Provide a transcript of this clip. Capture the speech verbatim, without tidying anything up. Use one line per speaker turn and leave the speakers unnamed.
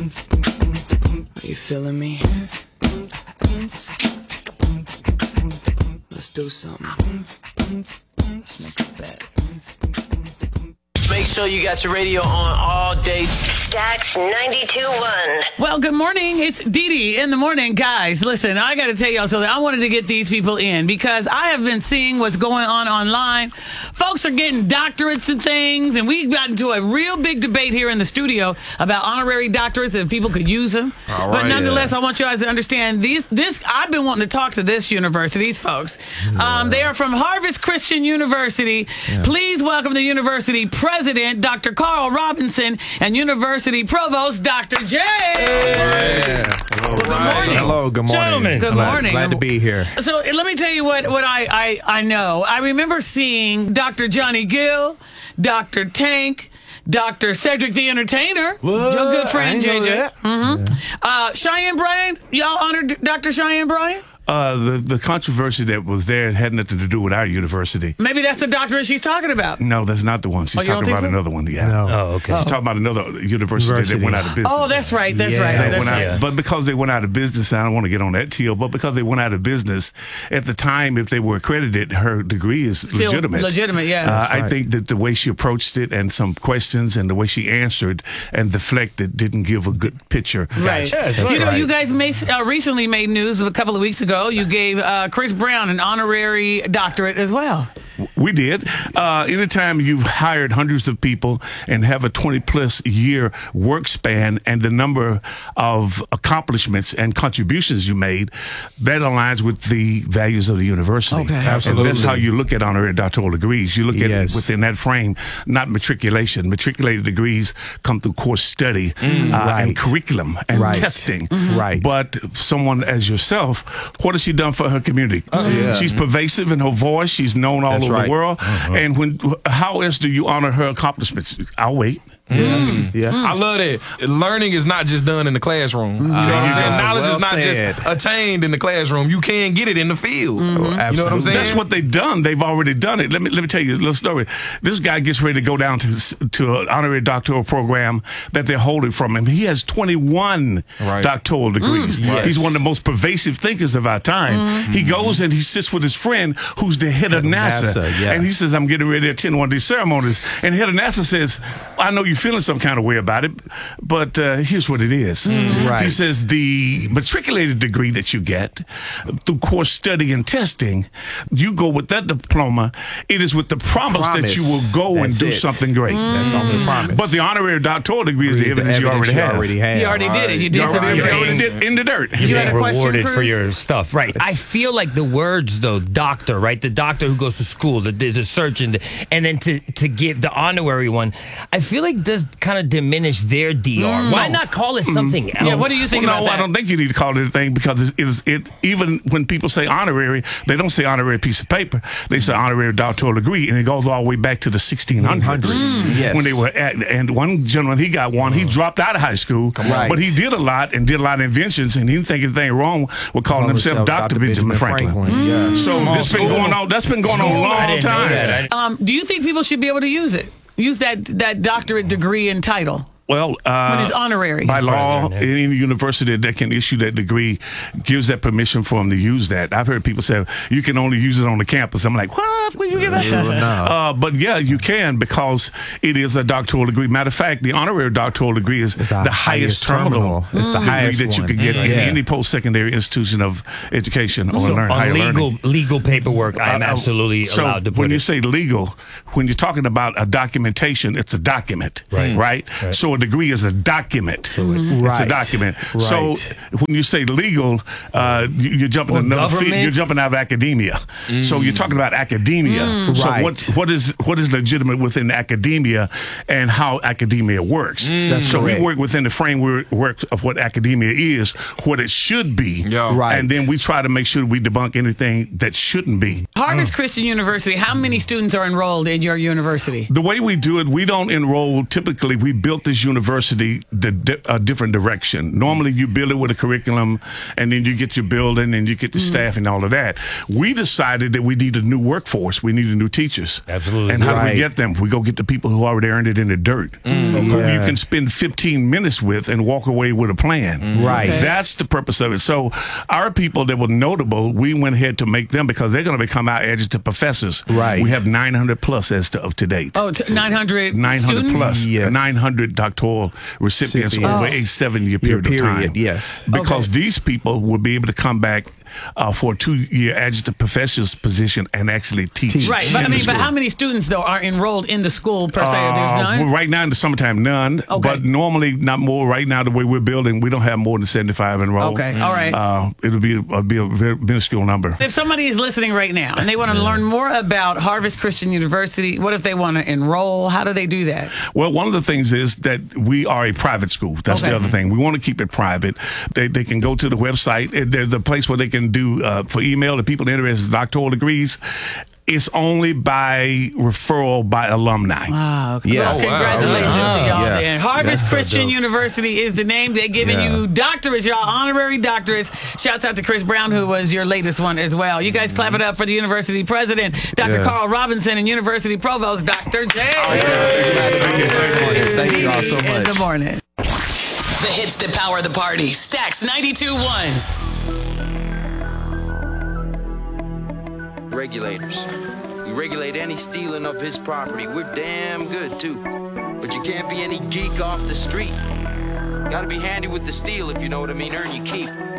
Are you feeling me? Let's do something. Let's make a bet. Make sure you got your radio on all day.
Stax ninety-two point one.
Well, good morning. It's Dee Dee in the morning. Guys, listen, I got to tell y'all something. I wanted to get these people in because I have been seeing what's going on online. Folks are getting doctorates and things, and we got into a real big debate here in the studio about honorary doctorates and if people could use them.
All
but
right,
nonetheless,
yeah.
I want you guys to understand these. This I've been wanting to talk to this university, these folks. Yeah. Um, they are from Harvest Christian University. Yeah. Please welcome the university president, Doctor Carl Robinson, and University Provost, Doctor J.
Yeah.
Well, good morning.
Hello, good morning.
Gentlemen. Good
glad,
morning.
Glad to be here.
So let me tell you what, what I, I, I know. I remember seeing Doctor Johnny Gill, Doctor Tank, Doctor Cedric the Entertainer,
What?
your good friend, J J.
Mm-hmm.
Yeah. Uh, Cheyenne Bryant, y'all honored Doctor Cheyenne Bryant?
Uh, the, the controversy that was there had nothing to do with our university.
Maybe that's the doctorate she's talking about.
No, that's not the one. She's
Oh, you don't
talking
think
about
so?
another one. Yeah.
No.
Oh, okay.
She's talking about another university,
University.
that went out of business.
Oh, that's right. That's
Yeah.
right.
They
That's
went out-
right.
Yeah.
But because they went out of business, and I don't want to get on that till, but because they went out of business, at the time, if they were accredited, her degree is
Still
legitimate.
legitimate, yeah.
Uh,
That's
I
right.
think that the way she approached it and some questions and the way she answered and deflected didn't give a good picture.
Right.
Gotcha. That's
You know,
right.
you guys may, uh, recently made news a couple of weeks ago. You gave uh, Chris Brown an honorary doctorate as well.
We did. Uh, anytime you've hired hundreds of people and have a twenty plus year work span and the number of accomplishments and contributions you made, that aligns with the values of the university.
Okay.
Absolutely.
And that's how you look at honorary doctoral degrees. You look at
Yes.
it within that frame, not matriculation. Matriculated degrees come through course study uh, and
right.
curriculum and
Right.
testing.
Right.
But someone as yourself, what has she done for her community?
yeah.
She's pervasive in her voice. She's known all
That's
over
right.
the world. And when, how else do you honor her accomplishments? I'll wait.
Yeah. Yeah.
I love that. Learning is not just done in the classroom. You know what I'm saying?
Ah,
Knowledge
well
is not
said.
just attained in the classroom. You can get it in the field.
Oh,
You know what I'm
absolutely.
saying?
That's what they've done. They've already done it. Let me let me tell you a little story. This guy gets ready to go down to to an honorary doctoral program that they're holding from him. He has twenty-one
Right.
doctoral degrees.
Yes.
He's one of the most pervasive thinkers of our time. He goes and he sits with his friend who's the head of NASA.
NASA, yeah.
And he says, I'm getting ready to attend one of these ceremonies. And the head of NASA says, I know you're feeling some kind of way about it, but uh, here's what it is.
Right.
He says the matriculated degree that you get through course study and testing, you go with that diploma. It is with the promise,
Promise.
that you will go
That's
and do
it.
something great.
That's only a promise.
But the honorary doctoral degree is the
Is the
evidence you already
you
have.
already have.
You already did it. You
You
did
already,
something
you
great.
already did in the dirt.
You
You're
had a
being
question,
rewarded for
Cruz?
your stuff, right? I feel like the words, though, doctor, right? The doctor who goes to school, the, the, the surgeon, and then to, to give the honorary one, I feel like does kind of diminish their D R. Why not call it something else?
Yeah, what do you think
Well,
about
no,
that?
I don't think you need to call it anything because it is it. Even when people say honorary, they don't say honorary piece of paper. They say honorary doctoral degree, and it goes all the way back to the sixteen hundreds
Mm, yes.
when they were at. And one gentleman, he got one. He dropped out of high school,
Right.
but he did a lot and did a lot of inventions, and he didn't think anything wrong with calling himself Doctor Benjamin Franklin.
Yeah.
So this been going on. That's been going on a
I
long
didn't know
time.
that. I-
Um, do you think people should be able to use it? Use that that doctorate degree and title
Well, uh,
when it's honorary?
by law,
yeah.
any university that can issue that degree gives that permission for them to use that. I've heard people say you can only use it on the campus. I'm like, what? Where you get that from?
no.
Uh, but yeah, you can because it is a doctoral degree. Matter of fact, the honorary doctoral degree is
It's
the, highest, terminal,
It's the
degree
highest
that you
one.
can get in
Yeah.
any post-secondary institution of education or
So
learn, higher
on legal
learning.
legal paperwork, I am
Uh, uh,
absolutely
so
allowed to put
when you
it.
say legal, when you're talking about a documentation, it's a document,
Right.
right?
Right.
So a degree is a document. It's a
Right.
document. So
Right.
when you say legal, uh, you- you're jumping
Or
another field.
government?
You're jumping out of academia. So you're talking about academia. So
Right.
what what is what is legitimate within academia and how academia works?
That's
so
correct.
we work within the framework work of what academia is, what it should be,
Yeah.
Right.
and then we try to make sure we debunk anything that shouldn't be.
Harvest Christian University, how many students are enrolled in your university?
The way we do it, we don't enroll. Typically, we built this University the di- a different direction. Normally, you build it with a curriculum, and then you get your building, and you get the mm-hmm. staff and all of that. We decided that we need a new workforce. We needed new teachers.
Absolutely.
And how
right.
do we get them? We go get the people who already earned it in the dirt,
Mm,
who
yeah.
you can spend fifteen minutes with and walk away with a plan.
Mm. Right.
Okay.
That's the purpose of it. So our people that were notable, we went ahead to make them because they're going to become our adjunct professors.
Right.
We have nine hundred plus as to, of to date.
Oh, t- nine hundred
nine hundred
students?
plus,
Yes.
nine hundred doctoral recipients
Recipients.
over
Oh.
a seven-year
Year
period,
period,
of time.
yes.
Because
Okay.
these people will be able to come back uh, for a two-year adjunct professor's position and actually teach.
Teach.
Right, but I
in the
mean, but
school.
how many students though are enrolled in the school per se? There's
Uh,
none.
well, right now in the summertime, none.
Okay.
But normally, not more. Right now, the way we're building, we don't have more than seventy-five enrolled.
Okay, all right.
Uh, it'll be a, be a very minuscule number.
If somebody is listening right now and they want to learn more about Harvest Christian University, what if they want to enroll? How do they do that?
Well, one of the things is that we are a private school. That's
Okay.
the other thing. We want to keep it private. They they can go to the website. There's a place where they can do uh, for email to people interested in doctoral degrees. It's only by referral by alumni.
Wow.
Yeah.
Well,
Oh, wow.
congratulations to y'all
Yeah.
then. Harvest
That's so
Christian
dope.
University is the name. They're giving
Yeah.
you doctorates, y'all, honorary doctorates. Shouts out to Chris Brown, who was your latest one as well. You guys clap it up for the university president, Doctor
Yeah.
Carl Robinson, and university provost, Doctor J.
Thank you all so
In the
much.
morning.
The hits that power the party. Stacks ninety-two point one.
Regulators. We regulate any stealing of his property. We're damn good, too. But you can't be any geek off the street. Gotta be handy with the steel, if you know what I mean. Earn your keep.